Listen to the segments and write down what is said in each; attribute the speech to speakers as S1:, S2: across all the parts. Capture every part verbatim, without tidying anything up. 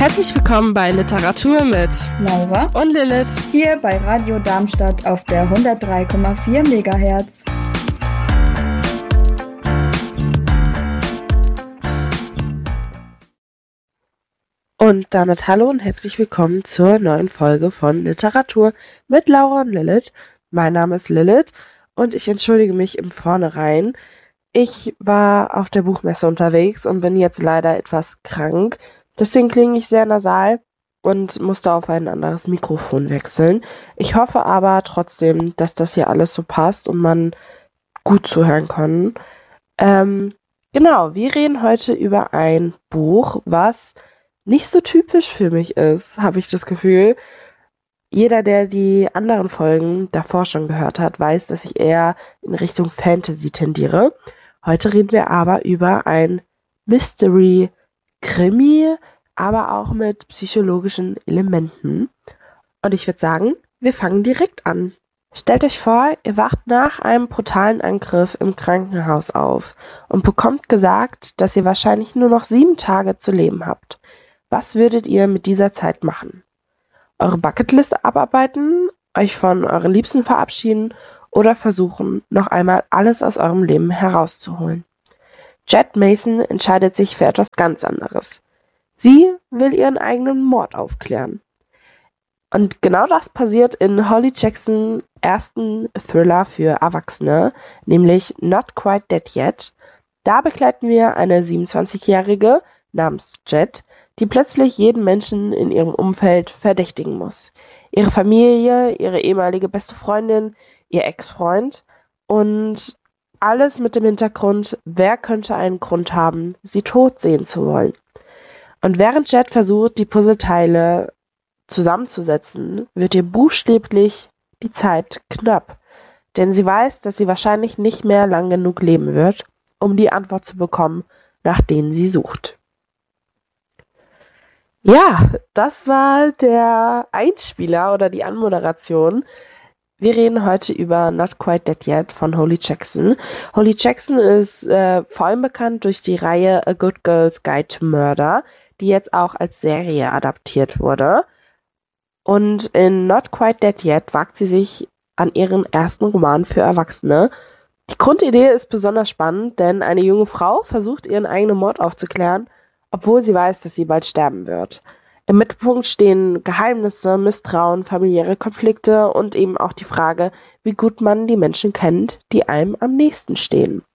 S1: Herzlich willkommen bei Literatur mit
S2: Laura
S1: und Lilith
S2: hier bei Radio Darmstadt auf der hundertdrei Komma vier Megahertz.
S1: Und damit hallo und herzlich willkommen zur neuen Folge von Literatur mit Laura und Lilith. Mein Name ist Lilith und ich entschuldige mich im Vornherein. Ich war auf der Buchmesse unterwegs und bin jetzt leider etwas krank. Deswegen klinge ich sehr nasal und musste auf ein anderes Mikrofon wechseln. Ich hoffe aber trotzdem, dass das hier alles so passt und man gut zuhören kann. Ähm, genau, wir reden heute über ein Buch, was nicht so typisch für mich ist, habe ich das Gefühl. Jeder, der die anderen Folgen davor schon gehört hat, weiß, dass ich eher in Richtung Fantasy tendiere. Heute reden wir aber über ein Mystery-Krimi, aber auch mit psychologischen Elementen. Und ich würde sagen, wir fangen direkt an. Stellt euch vor, ihr wacht nach einem brutalen Angriff im Krankenhaus auf und bekommt gesagt, dass ihr wahrscheinlich nur noch sieben Tage zu leben habt. Was würdet ihr mit dieser Zeit machen? Eure Bucketlist abarbeiten, euch von euren Liebsten verabschieden oder versuchen, noch einmal alles aus eurem Leben herauszuholen? Jet Mason entscheidet sich für etwas ganz anderes. Sie will ihren eigenen Mord aufklären. Und genau das passiert in Holly Jacksons ersten Thriller für Erwachsene, nämlich Not Quite Dead Yet. Da begleiten wir eine siebenundzwanzigjährige namens Jet, die plötzlich jeden Menschen in ihrem Umfeld verdächtigen muss. Ihre Familie, ihre ehemalige beste Freundin, ihr Ex-Freund und alles mit dem Hintergrund, wer könnte einen Grund haben, sie tot sehen zu wollen. Und während Jet versucht, die Puzzleteile zusammenzusetzen, wird ihr buchstäblich die Zeit knapp. Denn sie weiß, dass sie wahrscheinlich nicht mehr lang genug leben wird, um die Antwort zu bekommen, nach denen sie sucht. Ja, das war der Einspieler oder die Anmoderation. Wir reden heute über Not Quite Dead Yet von Holly Jackson. Holly Jackson ist äh, vor allem bekannt durch die Reihe A Good Girl's Guide to Murder, die jetzt auch als Serie adaptiert wurde. Und in Not Quite Dead Yet wagt sie sich an ihren ersten Roman für Erwachsene. Die Grundidee ist besonders spannend, denn eine junge Frau versucht, ihren eigenen Mord aufzuklären, obwohl sie weiß, dass sie bald sterben wird. Im Mittelpunkt stehen Geheimnisse, Misstrauen, familiäre Konflikte und eben auch die Frage, wie gut man die Menschen kennt, die einem am nächsten stehen.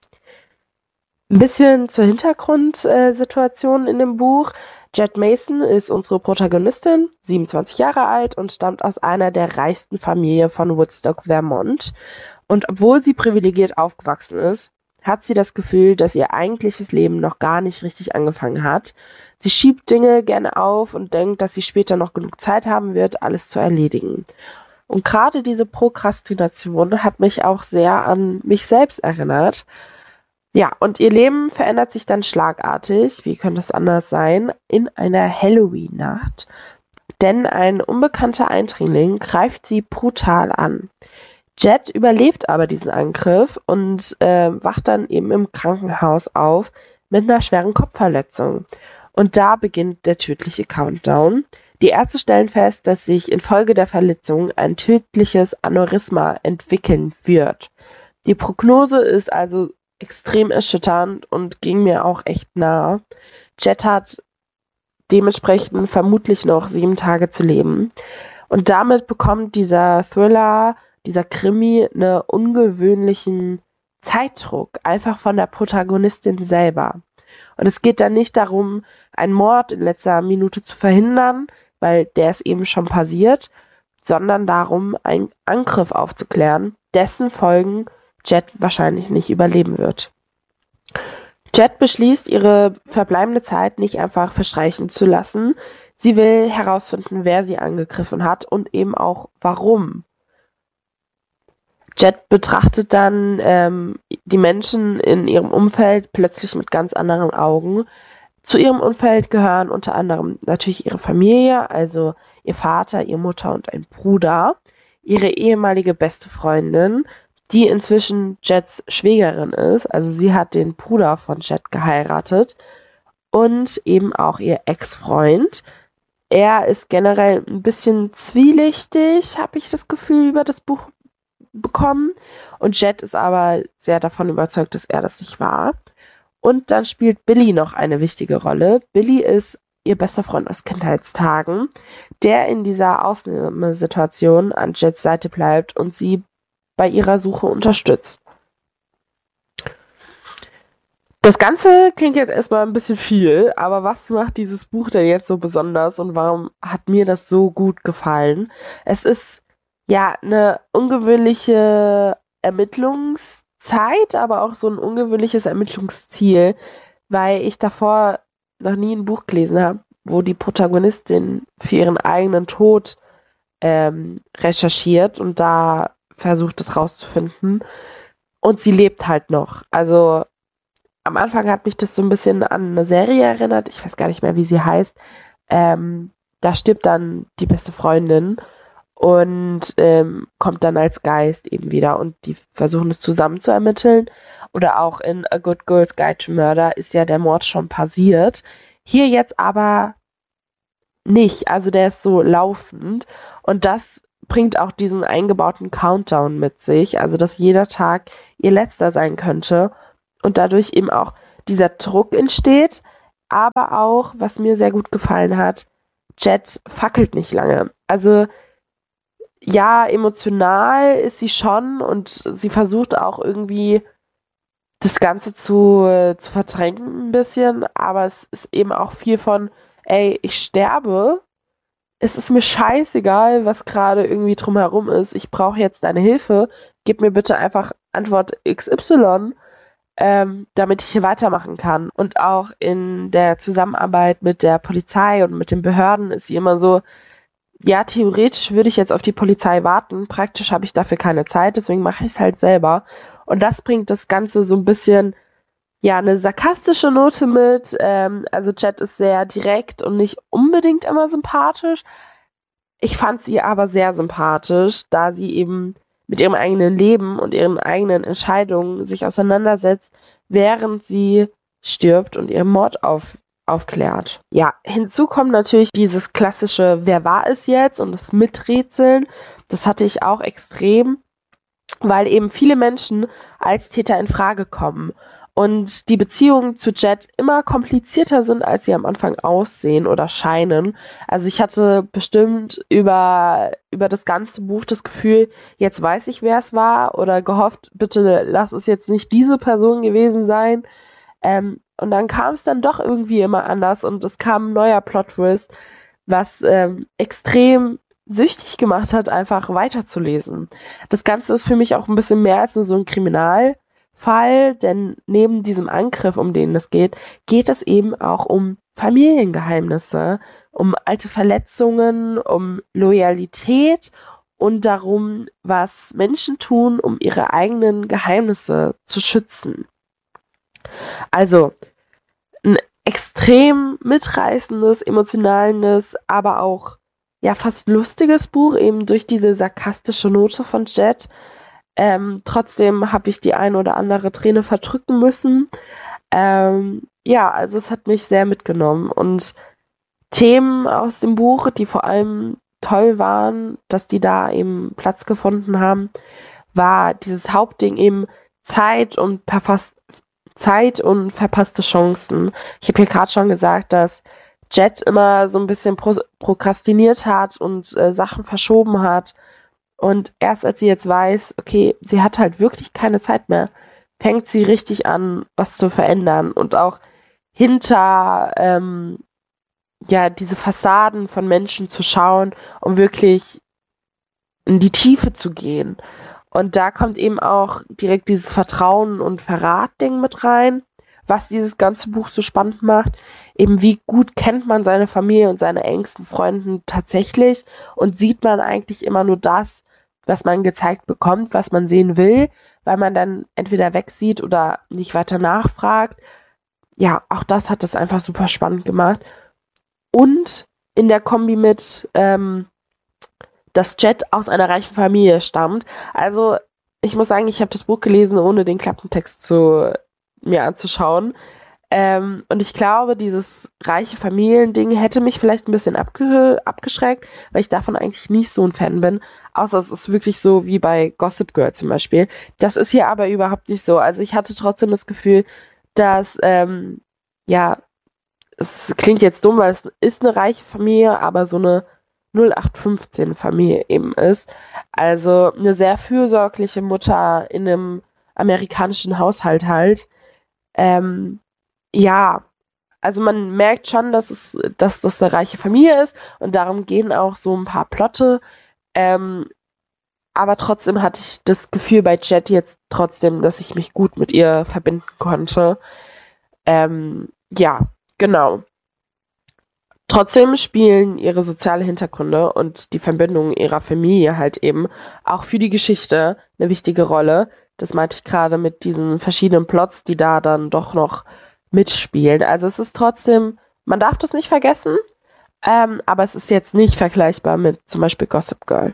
S1: Ein bisschen zur Hintergrundsituation in dem Buch. Jet Mason ist unsere Protagonistin, siebenundzwanzig Jahre alt und stammt aus einer der reichsten Familien von Woodstock, Vermont. Und obwohl sie privilegiert aufgewachsen ist, hat sie das Gefühl, dass ihr eigentliches Leben noch gar nicht richtig angefangen hat. Sie schiebt Dinge gerne auf und denkt, dass sie später noch genug Zeit haben wird, alles zu erledigen. Und gerade diese Prokrastination hat mich auch sehr an mich selbst erinnert. Ja, und ihr Leben verändert sich dann schlagartig, wie könnte es anders sein, in einer Halloween-Nacht. Denn ein unbekannter Eindringling greift sie brutal an. Jet überlebt aber diesen Angriff und äh, wacht dann eben im Krankenhaus auf mit einer schweren Kopfverletzung. Und da beginnt der tödliche Countdown. Die Ärzte stellen fest, dass sich infolge der Verletzung ein tödliches Aneurysma entwickeln wird. Die Prognose ist also extrem erschütternd und ging mir auch echt nah. Jet hat dementsprechend vermutlich noch sieben Tage zu leben. Und damit bekommt dieser Thriller, dieser Krimi, einen ungewöhnlichen Zeitdruck, einfach von der Protagonistin selber. Und es geht dann nicht darum, einen Mord in letzter Minute zu verhindern, weil der ist eben schon passiert, sondern darum, einen Angriff aufzuklären, dessen Folgen Jet wahrscheinlich nicht überleben wird. Jet beschließt, ihre verbleibende Zeit nicht einfach verstreichen zu lassen. Sie will herausfinden, wer sie angegriffen hat und eben auch warum. Jet betrachtet dann ähm, die Menschen in ihrem Umfeld plötzlich mit ganz anderen Augen. Zu ihrem Umfeld gehören unter anderem natürlich ihre Familie, also ihr Vater, ihre Mutter und ein Bruder, ihre ehemalige beste Freundin, die inzwischen Jets Schwägerin ist, also sie hat den Bruder von Jet geheiratet, und eben auch ihr Ex-Freund, er ist generell ein bisschen zwielichtig, habe ich das Gefühl, über das Buch bekommen. Und Jet ist aber sehr davon überzeugt, dass er das nicht war. Und dann spielt Billy noch eine wichtige Rolle. Billy ist ihr bester Freund aus Kindheitstagen, der in dieser Ausnahmesituation an Jets Seite bleibt und sie bei ihrer Suche unterstützt. Das Ganze klingt jetzt erstmal ein bisschen viel, aber was macht dieses Buch denn jetzt so besonders und warum hat mir das so gut gefallen? Es ist ja eine ungewöhnliche Ermittlungszeit, aber auch so ein ungewöhnliches Ermittlungsziel, weil ich davor noch nie ein Buch gelesen habe, wo die Protagonistin für ihren eigenen Tod ähm, recherchiert und da versucht, es rauszufinden. Und sie lebt halt noch. Also am Anfang hat mich das so ein bisschen an eine Serie erinnert. Ich weiß gar nicht mehr, wie sie heißt. Ähm, da stirbt dann die beste Freundin und ähm, kommt dann als Geist eben wieder und die versuchen es zusammen zu ermitteln. Oder auch in A Good Girl's Guide to Murder ist ja der Mord schon passiert. Hier jetzt aber nicht. Also der ist so laufend und das bringt auch diesen eingebauten Countdown mit sich. Also dass jeder Tag ihr letzter sein könnte. Und dadurch eben auch dieser Druck entsteht, aber auch, was mir sehr gut gefallen hat, Jet fackelt nicht lange. Also ja, emotional ist sie schon und sie versucht auch irgendwie das Ganze zu, äh, zu verdrängen ein bisschen, aber es ist eben auch viel von, ey, ich sterbe, es ist mir scheißegal, was gerade irgendwie drumherum ist, ich brauche jetzt deine Hilfe, gib mir bitte einfach Antwort X Y, ähm, damit ich hier weitermachen kann. Und auch in der Zusammenarbeit mit der Polizei und mit den Behörden ist sie immer so, ja, theoretisch würde ich jetzt auf die Polizei warten, praktisch habe ich dafür keine Zeit, deswegen mache ich es halt selber. Und das bringt das Ganze so ein bisschen, ja, eine sarkastische Note mit. Ähm, also Jet ist sehr direkt und nicht unbedingt immer sympathisch. Ich fand sie aber sehr sympathisch, da sie eben mit ihrem eigenen Leben und ihren eigenen Entscheidungen sich auseinandersetzt, während sie stirbt und ihren Mord auf, aufklärt. Ja, hinzu kommt natürlich dieses klassische Wer war es jetzt und das Miträtseln. Das hatte ich auch extrem, weil eben viele Menschen als Täter in Frage kommen und die Beziehungen zu Jet immer komplizierter sind, als sie am Anfang aussehen oder scheinen. Also ich hatte bestimmt über, über das ganze Buch das Gefühl, jetzt weiß ich, wer es war, oder gehofft, bitte lass es jetzt nicht diese Person gewesen sein. Ähm, und dann kam es dann doch irgendwie immer anders und es kam ein neuer Plot-Twist, was ähm, extrem süchtig gemacht hat, einfach weiterzulesen. Das Ganze ist für mich auch ein bisschen mehr als nur so ein Kriminalfall, denn neben diesem Angriff, um den es geht, geht es eben auch um Familiengeheimnisse, um alte Verletzungen, um Loyalität und darum, was Menschen tun, um ihre eigenen Geheimnisse zu schützen. Also ein extrem mitreißendes, emotionales, aber auch ja fast lustiges Buch, eben durch diese sarkastische Note von Jet. Ähm, trotzdem habe ich die ein oder andere Träne verdrücken müssen. Ähm, ja, also es hat mich sehr mitgenommen. Und Themen aus dem Buch, die vor allem toll waren, dass die da eben Platz gefunden haben, war dieses Hauptding eben Zeit und verfasst Zeit und verpasste Chancen. Ich habe hier gerade schon gesagt, dass Jet immer so ein bisschen pro- prokrastiniert hat und äh, Sachen verschoben hat. Und erst als sie jetzt weiß, okay, sie hat halt wirklich keine Zeit mehr, fängt sie richtig an, was zu verändern. Und auch hinter ähm, ja diese Fassaden von Menschen zu schauen, um wirklich in die Tiefe zu gehen. Und da kommt eben auch direkt dieses Vertrauen- und Verrat-Ding mit rein, was dieses ganze Buch so spannend macht. Eben wie gut kennt man seine Familie und seine engsten Freunde tatsächlich und sieht man eigentlich immer nur das, was man gezeigt bekommt, was man sehen will, weil man dann entweder wegsieht oder nicht weiter nachfragt. Ja, auch das hat es einfach super spannend gemacht. Und in der Kombi mit ähm, dass Jet aus einer reichen Familie stammt. Also ich muss sagen, ich habe das Buch gelesen, ohne den Klappentext zu mir anzuschauen. Ähm, und ich glaube, dieses reiche Familiending hätte mich vielleicht ein bisschen abge abgeschreckt, weil ich davon eigentlich nicht so ein Fan bin. Außer es ist wirklich so wie bei Gossip Girl zum Beispiel. Das ist hier aber überhaupt nicht so. Also ich hatte trotzdem das Gefühl, dass, ähm, ja, es klingt jetzt dumm, weil es ist eine reiche Familie, aber so eine null acht fünfzehn Familie eben ist. Also eine sehr fürsorgliche Mutter in einem amerikanischen Haushalt halt. Ähm, ja, also man merkt schon, dass es, dass das eine reiche Familie ist und darum gehen auch so ein paar Plotte. Ähm, aber trotzdem hatte ich das Gefühl bei Jet jetzt trotzdem, dass ich mich gut mit ihr verbinden konnte. Ähm, ja, genau. Trotzdem spielen ihre soziale Hintergründe und die Verbindung ihrer Familie halt eben auch für die Geschichte eine wichtige Rolle. Das meinte ich gerade mit diesen verschiedenen Plots, die da dann doch noch mitspielen. Also es ist trotzdem, man darf das nicht vergessen, ähm, aber es ist jetzt nicht vergleichbar mit zum Beispiel Gossip Girl.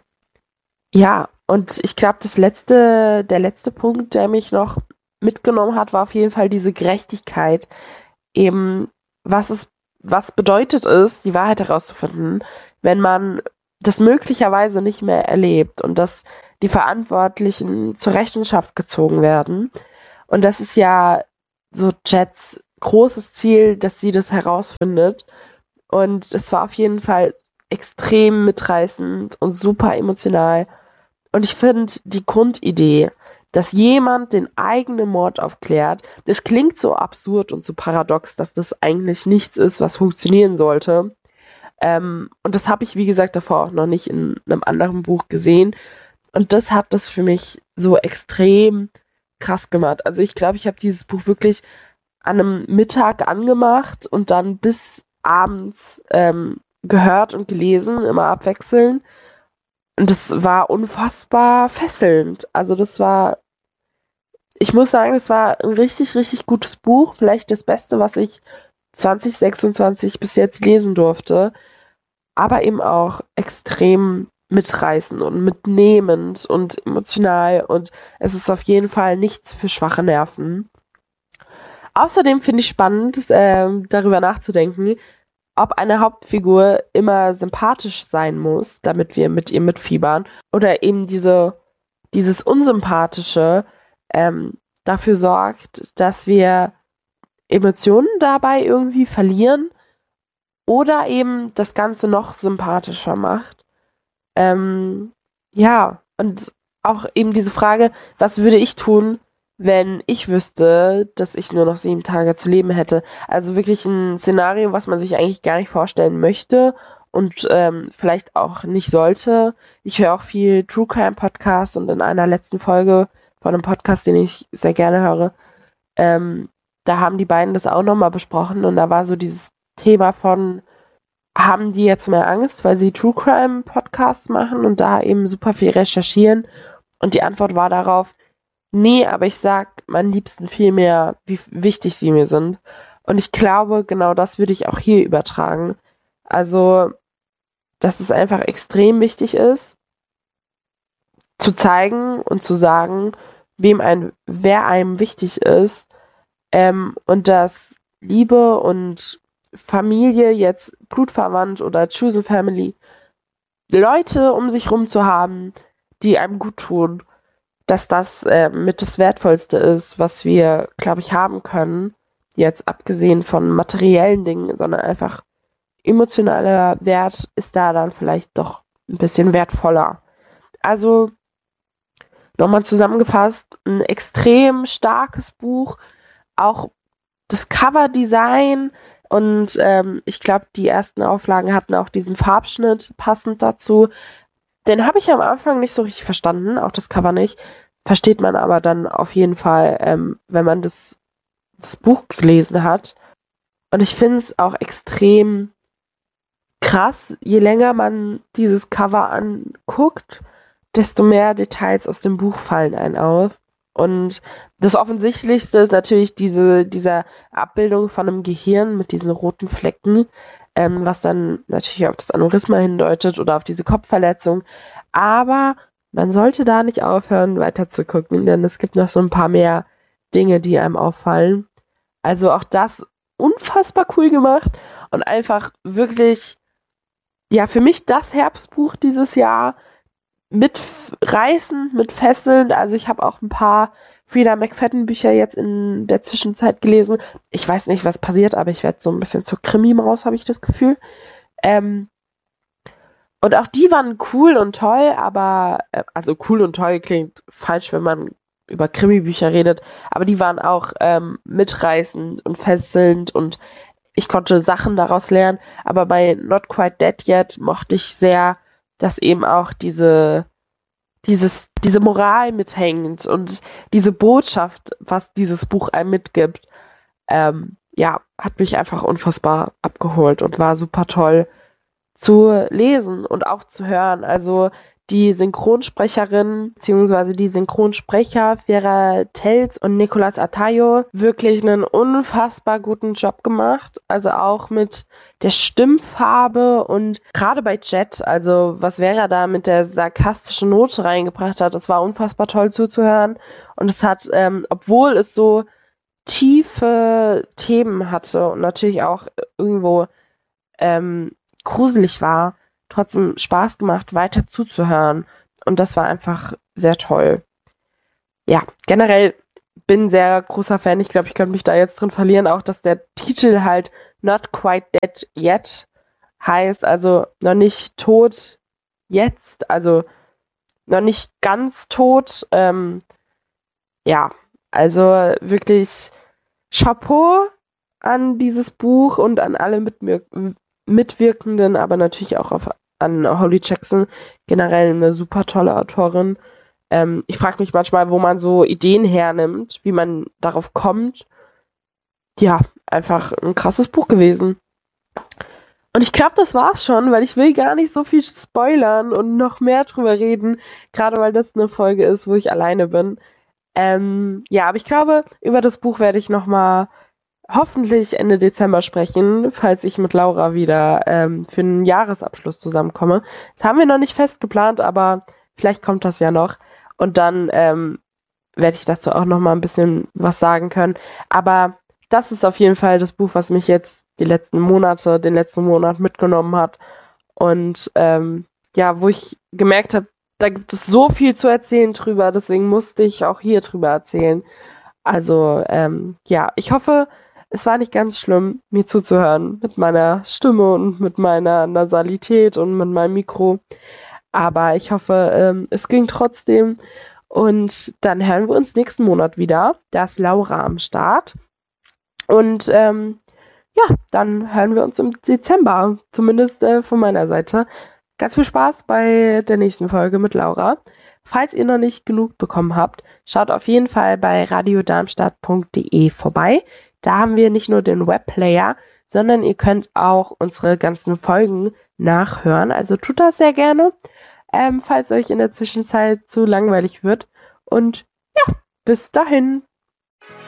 S1: Ja, und ich glaube, das letzte, der letzte Punkt, der mich noch mitgenommen hat, war auf jeden Fall diese Gerechtigkeit. Eben, was es, was bedeutet es, die Wahrheit herauszufinden, wenn man das möglicherweise nicht mehr erlebt und dass die Verantwortlichen zur Rechenschaft gezogen werden. Und das ist ja so Jets großes Ziel, dass sie das herausfindet. Und es war auf jeden Fall extrem mitreißend und super emotional. Und ich finde die Grundidee, dass jemand den eigenen Mord aufklärt, das klingt so absurd und so paradox, dass das eigentlich nichts ist, was funktionieren sollte. Ähm, und das habe ich, wie gesagt, davor auch noch nicht in einem anderen Buch gesehen. Und das hat das für mich so extrem krass gemacht. Also ich glaube, ich habe dieses Buch wirklich an einem Mittag angemacht und dann bis abends ähm, gehört und gelesen, immer abwechselnd. Und das war unfassbar fesselnd. Also das war, ich muss sagen, das war ein richtig, richtig gutes Buch. Vielleicht das Beste, was ich zwanzig sechsundzwanzig bis jetzt lesen durfte. Aber eben auch extrem mitreißend und mitnehmend und emotional. Und es ist auf jeden Fall nichts für schwache Nerven. Außerdem finde ich spannend, äh, darüber nachzudenken, ob eine Hauptfigur immer sympathisch sein muss, damit wir mit ihr mitfiebern, oder eben diese, dieses Unsympathische ähm, dafür sorgt, dass wir Emotionen dabei irgendwie verlieren oder eben das Ganze noch sympathischer macht. Ähm, ja, und auch eben diese Frage, was würde ich tun, wenn ich wüsste, dass ich nur noch sieben Tage zu leben hätte? Also wirklich ein Szenario, was man sich eigentlich gar nicht vorstellen möchte und ähm, vielleicht auch nicht sollte. Ich höre auch viel True Crime Podcasts und in einer letzten Folge von einem Podcast, den ich sehr gerne höre, ähm, da haben die beiden das auch nochmal besprochen und da war so dieses Thema von, haben die jetzt mehr Angst, weil sie True Crime Podcasts machen und da eben super viel recherchieren? Und die Antwort war darauf, nee, aber ich sag meinen Liebsten viel mehr, wie wichtig sie mir sind. Und ich glaube, genau das würde ich auch hier übertragen. Also, dass es einfach extrem wichtig ist, zu zeigen und zu sagen, wem ein, wer einem wichtig ist, ähm, und dass Liebe und Familie, jetzt blutsverwandt oder Chosen Family, Leute um sich rum zu haben, die einem gut tun, dass das äh, mit das Wertvollste ist, was wir, glaube ich, haben können. Jetzt abgesehen von materiellen Dingen, sondern einfach emotionaler Wert ist da dann vielleicht doch ein bisschen wertvoller. Also nochmal zusammengefasst, ein extrem starkes Buch, auch das Coverdesign und ähm, ich glaube, die ersten Auflagen hatten auch diesen Farbschnitt passend dazu. Den habe ich am Anfang nicht so richtig verstanden, auch das Cover nicht. Versteht man aber dann auf jeden Fall, ähm, wenn man das, das Buch gelesen hat. Und ich finde es auch extrem krass, je länger man dieses Cover anguckt, desto mehr Details aus dem Buch fallen einem auf. Und das Offensichtlichste ist natürlich diese, diese Abbildung von einem Gehirn mit diesen roten Flecken, ähm, was dann natürlich auf das Aneurysma hindeutet oder auf diese Kopfverletzung. Aber man sollte da nicht aufhören, weiter zu gucken, denn es gibt noch so ein paar mehr Dinge, die einem auffallen. Also auch das unfassbar cool gemacht und einfach wirklich, ja, für mich das Herbstbuch dieses Jahr mitreißend, mit fesselnd. Also ich habe auch ein paar Frida McFadden Bücher jetzt in der Zwischenzeit gelesen. Ich weiß nicht, was passiert, aber ich werde so ein bisschen zur Krimi-Maus, habe ich das Gefühl. Ähm, und auch die waren cool und toll, aber, äh, also cool und toll klingt falsch, wenn man über Krimi-Bücher redet, aber die waren auch ähm, mitreißend und fesselnd und ich konnte Sachen daraus lernen. Aber bei Not Quite Dead Yet mochte ich sehr, dass eben auch diese, dieses, diese Moral mithängt und diese Botschaft, was dieses Buch einem mitgibt, ähm, ja, hat mich einfach unfassbar abgeholt und war super toll zu lesen und auch zu hören. Also die Synchronsprecherin beziehungsweise die Synchronsprecher Vera Telz und Nicolas Atayo wirklich einen unfassbar guten Job gemacht. Also auch mit der Stimmfarbe und gerade bei Jet, also was Vera da mit der sarkastischen Note reingebracht hat, das war unfassbar toll zuzuhören. Und es hat, ähm, obwohl es so tiefe Themen hatte und natürlich auch irgendwo ähm, gruselig war, trotzdem Spaß gemacht, weiter zuzuhören. Und das war einfach sehr toll. Ja, generell bin sehr großer Fan. Ich glaube, ich könnte mich da jetzt drin verlieren, auch dass der Titel halt Not Quite Dead Yet heißt, also noch nicht tot jetzt, also noch nicht ganz tot. Ähm, ja, also wirklich Chapeau an dieses Buch und an alle Mitwir Mitwirkenden, aber natürlich auch auf, an Holly Jackson, generell eine super tolle Autorin. Ähm, ich frage mich manchmal, wo man so Ideen hernimmt, wie man darauf kommt. Ja, einfach ein krasses Buch gewesen. Und ich glaube, das war's schon, weil ich will gar nicht so viel spoilern und noch mehr drüber reden, gerade weil das eine Folge ist, wo ich alleine bin. Ähm, ja, aber ich glaube, über das Buch werde ich nochmal hoffentlich Ende Dezember sprechen, falls ich mit Laura wieder ähm, für einen Jahresabschluss zusammenkomme. Das haben wir noch nicht fest geplant, aber vielleicht kommt das ja noch. Und dann ähm, werde ich dazu auch noch mal ein bisschen was sagen können. Aber das ist auf jeden Fall das Buch, was mich jetzt die letzten Monate, den letzten Monat mitgenommen hat. Und ähm, ja, wo ich gemerkt habe, da gibt es so viel zu erzählen drüber, deswegen musste ich auch hier drüber erzählen. Also ähm, ja, ich hoffe, es war nicht ganz schlimm, mir zuzuhören mit meiner Stimme und mit meiner Nasalität und mit meinem Mikro. Aber ich hoffe, ähm, es ging trotzdem. Und dann hören wir uns nächsten Monat wieder. Da ist Laura am Start. Und ähm, ja, dann hören wir uns im Dezember, zumindest äh, von meiner Seite. Ganz viel Spaß bei der nächsten Folge mit Laura. Falls ihr noch nicht genug bekommen habt, schaut auf jeden Fall bei radiodarmstadt punkt de vorbei. Da haben wir nicht nur den Webplayer, sondern ihr könnt auch unsere ganzen Folgen nachhören. Also tut das sehr gerne, ähm, falls euch in der Zwischenzeit zu langweilig wird. Und ja, bis dahin.